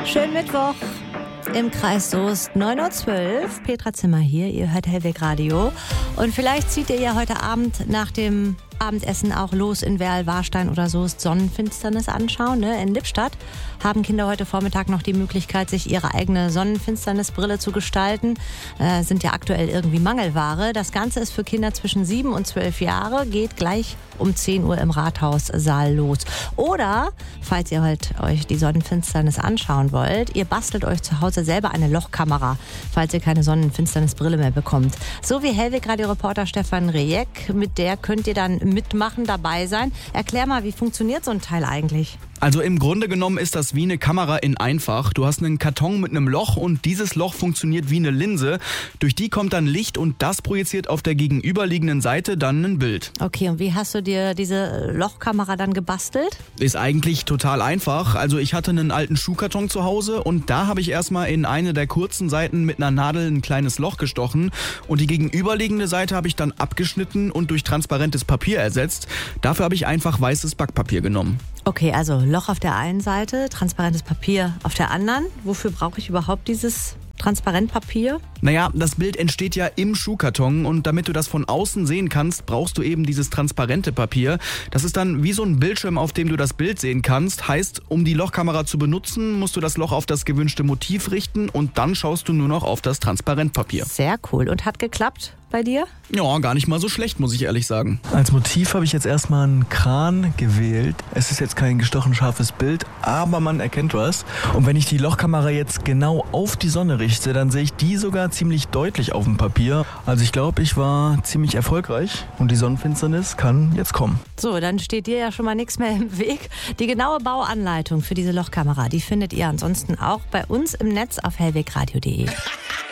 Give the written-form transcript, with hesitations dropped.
Schönen Mittwoch im Kreis Soest, 9.12 Uhr. Petra Zimmer hier, ihr hört Hellweg Radio. Und vielleicht zieht ihr ja heute Abend nach dem Abendessen auch los in Werl, Warstein oder Soest Sonnenfinsternis anschauen. In Lippstadt haben Kinder heute Vormittag noch die Möglichkeit, sich ihre eigene Sonnenfinsternisbrille zu gestalten. Sind ja aktuell irgendwie Mangelware. Das Ganze ist für Kinder zwischen 7 und 12 Jahre, geht gleich um 10 Uhr im Rathaussaal los. Oder, falls ihr euch die Sonnenfinsternis anschauen wollt, ihr bastelt euch zu Hause selber eine Lochkamera, falls ihr keine Sonnenfinsternisbrille mehr bekommt. So wie Hellweg-Radio-Reporter Stefan Rejek, mit der könnt ihr dann mitmachen, dabei sein. Erklär mal, wie funktioniert so ein Teil eigentlich? Also im Grunde genommen ist das wie eine Kamera in einfach. Du hast einen Karton mit einem Loch und dieses Loch funktioniert wie eine Linse. Durch die kommt dann Licht und das projiziert auf der gegenüberliegenden Seite dann ein Bild. Okay, und wie hast du dir diese Lochkamera dann gebastelt? Ist eigentlich total einfach. Also ich hatte einen alten Schuhkarton zu Hause und da habe ich erstmal in eine der kurzen Seiten mit einer Nadel ein kleines Loch gestochen und die gegenüberliegende Seite habe ich dann abgeschnitten und durch transparentes Papier ersetzt. Dafür habe ich einfach weißes Backpapier genommen. Okay, also Loch auf der einen Seite, transparentes Papier auf der anderen. Wofür brauche ich überhaupt dieses Transparentpapier? Naja, das Bild entsteht ja im Schuhkarton und damit du das von außen sehen kannst, brauchst du eben dieses transparente Papier. Das ist dann wie so ein Bildschirm, auf dem du das Bild sehen kannst. Heißt, um die Lochkamera zu benutzen, musst du das Loch auf das gewünschte Motiv richten und dann schaust du nur noch auf das Transparentpapier. Sehr cool. Und hat geklappt bei dir? Ja, gar nicht mal so schlecht, muss ich ehrlich sagen. Als Motiv habe ich jetzt erstmal einen Kran gewählt. Es ist jetzt kein gestochen scharfes Bild, aber man erkennt was. Und wenn ich die Lochkamera jetzt genau auf die Sonne richte, dann sehe ich die sogar ziemlich deutlich auf dem Papier. Also ich glaube, ich war ziemlich erfolgreich und die Sonnenfinsternis kann jetzt kommen. So, dann steht dir ja schon mal nichts mehr im Weg. Die genaue Bauanleitung für diese Lochkamera, die findet ihr ansonsten auch bei uns im Netz auf hellwegradio.de.